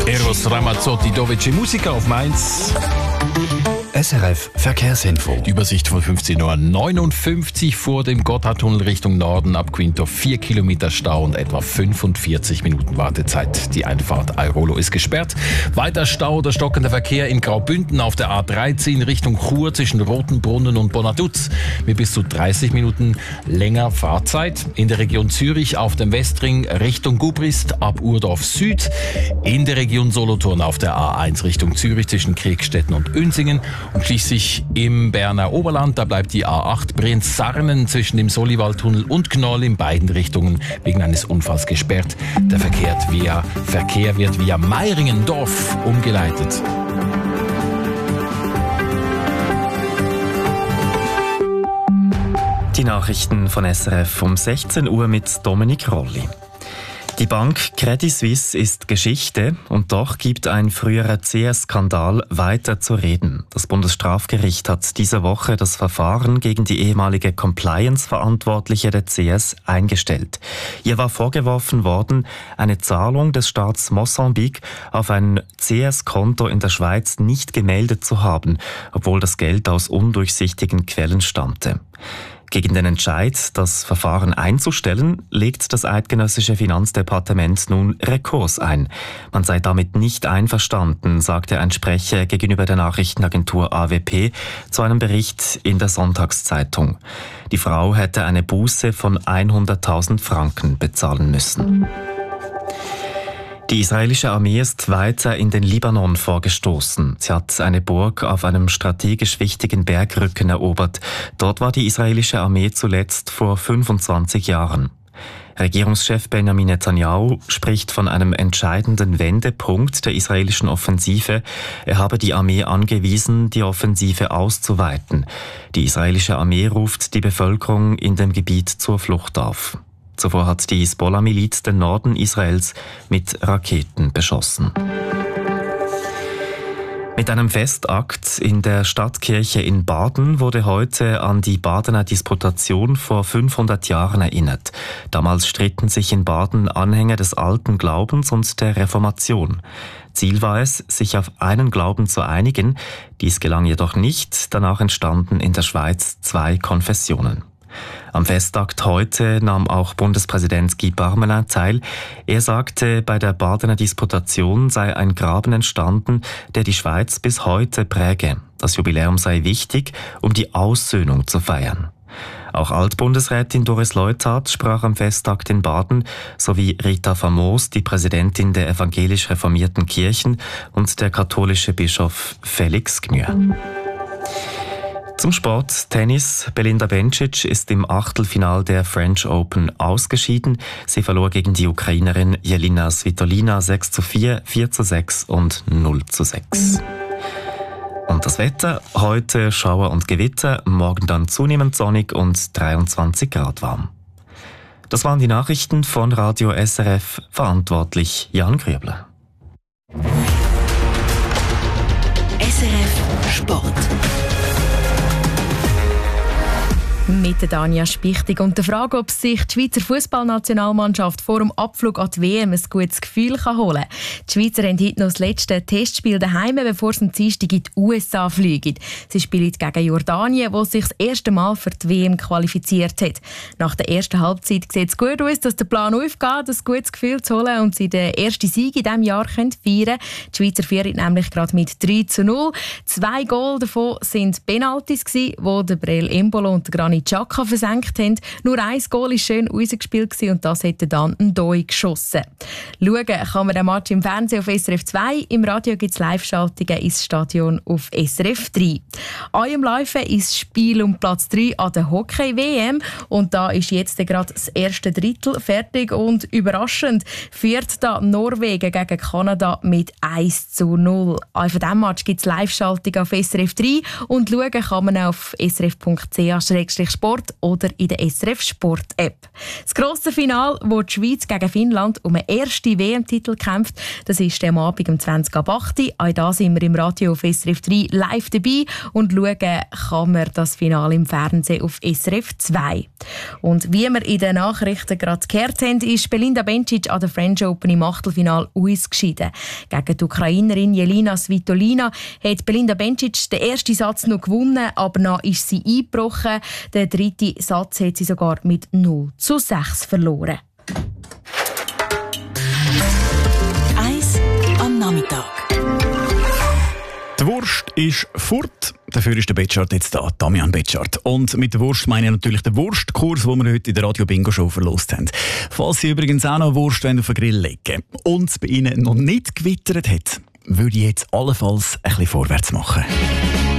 Eros Ramazzotti, Dovece Musica auf Mainz. SRF Verkehrsinfo. Die Übersicht von 15:59 Uhr vor dem Gotthardtunnel Richtung Norden ab Quintorf 4 Kilometer Stau und etwa 45 Minuten Wartezeit. Die Einfahrt Airolo ist gesperrt. Weiter Stau oder stockender Verkehr in Graubünden auf der A13 Richtung Chur zwischen Rotenbrunnen und Bonaduz mit bis zu 30 Minuten länger Fahrzeit. In der Region Zürich auf dem Westring Richtung Gubrist ab Urdorf Süd. In der Region Solothurn auf der A1 Richtung Zürich zwischen Kriegstetten und Unsingen. Und schließlich im Berner Oberland, da bleibt die A8 Brienz-Sarnen zwischen dem Soliwaldtunnel und Knoll in beiden Richtungen wegen eines Unfalls gesperrt. Der Verkehr wird via Meiringendorf umgeleitet. Die Nachrichten von SRF um 16 Uhr mit Dominik Rolli. Die Bank Credit Suisse ist Geschichte und doch gibt ein früherer CS-Skandal weiter zu reden. Das Bundesstrafgericht hat diese Woche das Verfahren gegen die ehemalige Compliance-Verantwortliche der CS eingestellt. Ihr war vorgeworfen worden, eine Zahlung des Staats Mosambik auf ein CS-Konto in der Schweiz nicht gemeldet zu haben, obwohl das Geld aus undurchsichtigen Quellen stammte. Gegen den Entscheid, das Verfahren einzustellen, legt das eidgenössische Finanzdepartement nun Rekurs ein. Man sei damit nicht einverstanden, sagte ein Sprecher gegenüber der Nachrichtenagentur AWP zu einem Bericht in der Sonntagszeitung. Die Frau hätte eine Buße von 100.000 Franken bezahlen müssen. Die israelische Armee ist weiter in den Libanon vorgestoßen. Sie hat eine Burg auf einem strategisch wichtigen Bergrücken erobert. Dort war die israelische Armee zuletzt vor 25 Jahren. Regierungschef Benjamin Netanyahu spricht von einem entscheidenden Wendepunkt der israelischen Offensive. Er habe die Armee angewiesen, die Offensive auszuweiten. Die israelische Armee ruft die Bevölkerung in dem Gebiet zur Flucht auf. Zuvor hat die Hisbollah-Miliz den Norden Israels mit Raketen beschossen. Mit einem Festakt in der Stadtkirche in Baden wurde heute an die Badener Disputation vor 500 Jahren erinnert. Damals stritten sich in Baden Anhänger des alten Glaubens und der Reformation. Ziel war es, sich auf einen Glauben zu einigen. Dies gelang jedoch nicht. Danach entstanden in der Schweiz 2 Konfessionen. Am Festakt heute nahm auch Bundespräsident Guy Parmelin teil. Er sagte, bei der Badener Disputation sei ein Graben entstanden, der die Schweiz bis heute präge. Das Jubiläum sei wichtig, um die Aussöhnung zu feiern. Auch Altbundesrätin Doris Leuthard sprach am Festakt in Baden, sowie Rita Famos, die Präsidentin der evangelisch reformierten Kirchen, und der katholische Bischof Felix Gmür. Zum Sport. Tennis. Belinda Bencic ist im Achtelfinal der French Open ausgeschieden. Sie verlor gegen die Ukrainerin Jelena Svitolina 6:4, 4:6 und 0:6. Und das Wetter. Heute Schauer und Gewitter, morgen dann zunehmend sonnig und 23 Grad warm. Das waren die Nachrichten von Radio SRF. Verantwortlich Jan Grübler. SRF Sport. Mit der Danja Spichtig und der Frage, ob sich die Schweizer Fußballnationalmannschaft vor dem Abflug an die WM ein gutes Gefühl holen kann. Die Schweizer haben heute noch das letzte Testspiel daheim, bevor sie am Dienstag in die USA fliegen. Sie spielen gegen Jordanien, wo sich das erste Mal für die WM qualifiziert hat. Nach der ersten Halbzeit sieht es gut aus, dass der Plan aufgeht, ein gutes Gefühl zu holen und sie den ersten Sieg in diesem Jahr feiern können. Die Schweizer führen nämlich gerade mit 3:0. 2 Goal davon sind Penalties gewesen, wo der Breel Embolo und der Granit Xhaka versenkt haben. Nur ein Goal war schön rausgespielt und das hätte dann ein Doi geschossen. Schauen kann man den Match im Fernsehen auf SRF 2. Im Radio gibt es Live-Schaltungen ins Stadion auf SRF 3. Am Laufen ist das Spiel um Platz 3 an der Hockey-WM. Und da ist jetzt gerade das erste Drittel fertig. Und überraschend führt da Norwegen gegen Kanada mit 1:0. Auch von diesem Match gibt es Live-Schaltungen auf SRF 3. Und schauen kann man auf srf.ch/live Sport oder in der SRF Sport App. Das grosse Finale, wo die Schweiz gegen Finnland um einen ersten WM-Titel kämpft, das ist am Abend um 20:08. Auch da sind wir im Radio auf SRF 3 live dabei und schauen kann man das Finale im Fernsehen auf SRF 2. Und wie wir in den Nachrichten gerade gehört haben, ist Belinda Bencic an der French Open im Achtelfinale ausgeschieden. Gegen die Ukrainerin Jelena Svitolina hat Belinda Bencic den ersten Satz noch gewonnen, aber dann ist sie eingebrochen. Den dritten Satz hat sie sogar mit 0:6 verloren. Eis am Nachmittag. Die Wurst ist fort. Dafür ist der Betschart jetzt da, Damian Betschart. Und mit der Wurst meine ich natürlich den Wurstkurs, den wir heute in der Radio-Bingo-Show verlost haben. Falls Sie übrigens auch noch Wurst auf den Grill legen und es bei Ihnen noch nicht gewittert hat, würde ich jetzt allenfalls ein bisschen vorwärts machen.